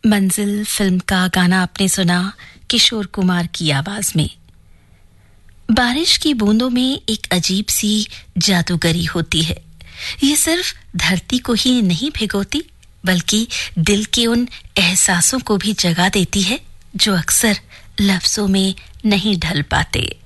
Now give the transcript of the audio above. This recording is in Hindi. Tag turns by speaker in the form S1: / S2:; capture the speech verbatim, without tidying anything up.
S1: मंजिल फिल्म का गाना आपने सुना किशोर कुमार की आवाज में। बारिश की बूंदों में एक अजीब सी जादूगरी होती है। ये सिर्फ धरती को ही नहीं भिगोती, बल्कि दिल के उन एहसासों को भी जगा देती है जो अक्सर लफ्जों में नहीं ढल पाते।